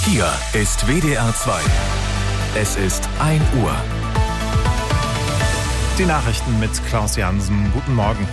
Hier ist WDR 2. Es ist 1 Uhr. Die Nachrichten mit Klaus Jansen. Guten Morgen.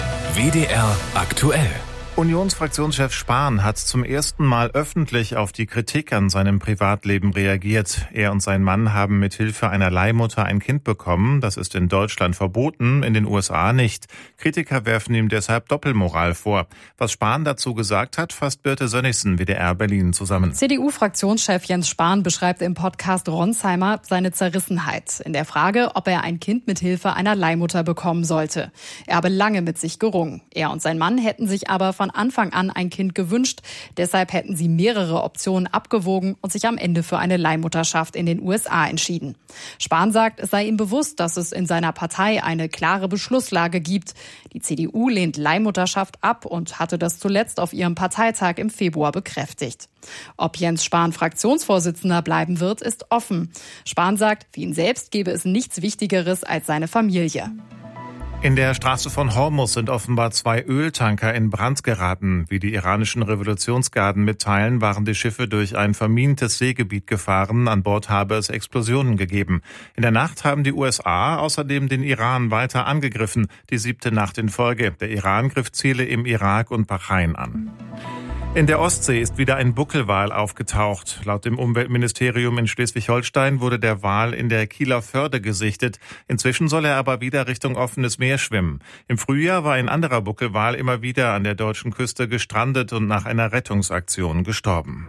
WDR aktuell. Unionsfraktionschef Spahn hat zum ersten Mal öffentlich auf die Kritik an seinem Privatleben reagiert. Er und sein Mann haben mit Hilfe einer Leihmutter ein Kind bekommen. Das ist in Deutschland verboten, in den USA nicht. Kritiker werfen ihm deshalb Doppelmoral vor. Was Spahn dazu gesagt hat, fasst Birte Sönnigsen, WDR Berlin, zusammen. CDU-Fraktionschef Jens Spahn beschreibt im Podcast Ronsheimer seine Zerrissenheit in der Frage, ob er ein Kind mit Hilfe einer Leihmutter bekommen sollte. Er habe lange mit sich gerungen. Er und sein Mann hätten sich aber von Anfang an ein Kind gewünscht. Deshalb hätten sie mehrere Optionen abgewogen und sich am Ende für eine Leihmutterschaft in den USA entschieden. Spahn sagt, es sei ihm bewusst, dass es in seiner Partei eine klare Beschlusslage gibt. Die CDU lehnt Leihmutterschaft ab und hatte das zuletzt auf ihrem Parteitag im Februar bekräftigt. Ob Jens Spahn Fraktionsvorsitzender bleiben wird, ist offen. Spahn sagt, für ihn selbst gebe es nichts Wichtigeres als seine Familie. In der Straße von Hormuz sind offenbar 2 Öltanker in Brand geraten. Wie die iranischen Revolutionsgarden mitteilen, waren die Schiffe durch ein vermintes Seegebiet gefahren. An Bord habe es Explosionen gegeben. In der Nacht haben die USA außerdem den Iran weiter angegriffen. Die 7. Nacht in Folge. Der Iran griff Ziele im Irak und Bahrain an. In der Ostsee ist wieder ein Buckelwal aufgetaucht. Laut dem Umweltministerium in Schleswig-Holstein wurde der Wal in der Kieler Förde gesichtet. Inzwischen soll er aber wieder Richtung offenes Meer schwimmen. Im Frühjahr war ein anderer Buckelwal immer wieder an der deutschen Küste gestrandet und nach einer Rettungsaktion gestorben.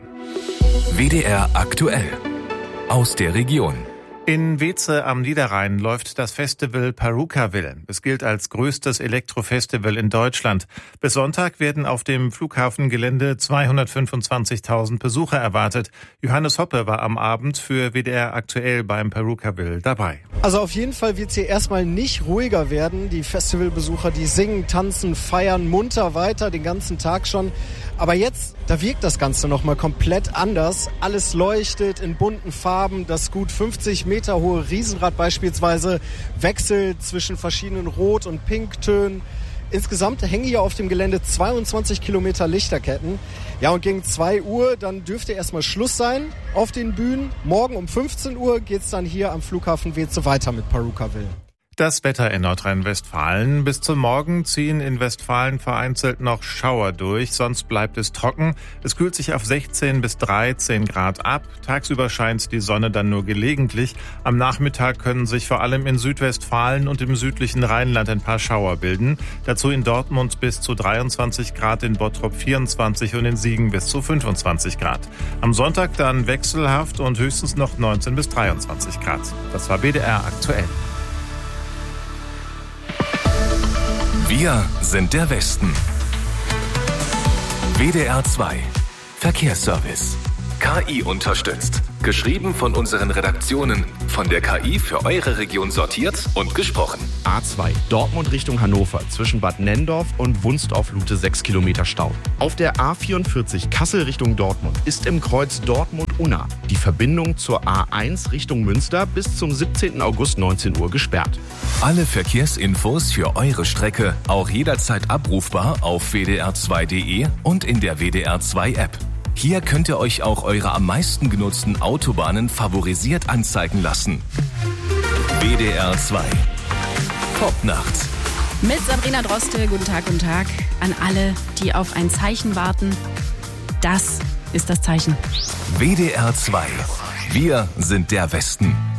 WDR aktuell. Aus der Region. In Weeze am Niederrhein läuft das Festival Perukaville. Es gilt als größtes Elektrofestival in Deutschland. Bis Sonntag werden auf dem Flughafengelände 225.000 Besucher erwartet. Johannes Hoppe war am Abend für WDR aktuell beim Perukaville dabei. Also auf jeden Fall wird es hier erstmal nicht ruhiger werden. Die Festivalbesucher, die singen, tanzen, feiern munter weiter, den ganzen Tag schon. Aber jetzt, da wirkt das Ganze nochmal komplett anders. Alles leuchtet in bunten Farben. Das gut 50 Meter hohe Riesenrad beispielsweise wechselt zwischen verschiedenen Rot- und Pinktönen. Insgesamt hängen hier auf dem Gelände 22 Kilometer Lichterketten. Ja, und gegen 2 Uhr, dann dürfte erstmal Schluss sein auf den Bühnen. Morgen um 15 Uhr geht's dann hier am Flughafen Weeze weiter mit Perukaville. Das Wetter in Nordrhein-Westfalen. Bis zum Morgen ziehen in Westfalen vereinzelt noch Schauer durch, sonst bleibt es trocken. Es kühlt sich auf 16 bis 13 Grad ab. Tagsüber scheint die Sonne dann nur gelegentlich. Am Nachmittag können sich vor allem in Südwestfalen und im südlichen Rheinland ein paar Schauer bilden. Dazu in Dortmund bis zu 23 Grad, in Bottrop 24 und in Siegen bis zu 25 Grad. Am Sonntag dann wechselhaft und höchstens noch 19 bis 23 Grad. Das war WDR aktuell. Wir sind der Westen. WDR 2. Verkehrsservice. KI unterstützt. Geschrieben von unseren Redaktionen. Von der KI für eure Region sortiert und gesprochen. A2 Dortmund Richtung Hannover zwischen Bad Nenndorf und Wunstorf-Lute 6 Kilometer Stau. Auf der A44 Kassel Richtung Dortmund ist im Kreuz Dortmund-Unna die Verbindung zur A1 Richtung Münster bis zum 17. August 19 Uhr gesperrt. Alle Verkehrsinfos für eure Strecke auch jederzeit abrufbar auf wdr2.de und in der WDR 2 App. Hier könnt ihr euch auch eure am meisten genutzten Autobahnen favorisiert anzeigen lassen. WDR 2. Popnacht. Mit Sabrina Droste, guten Tag an alle, die auf ein Zeichen warten. Das ist das Zeichen. WDR 2. Wir sind der Westen.